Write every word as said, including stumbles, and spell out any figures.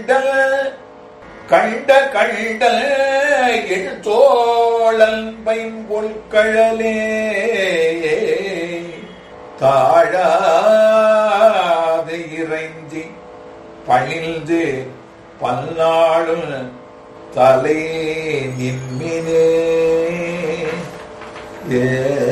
கண்ட கண்ட எழுத்தோழல் பைம்பொற்கழலே தாழாது இறைஞ்சி பணிந்து பல்லாளும் தலை நின்மினே ஏ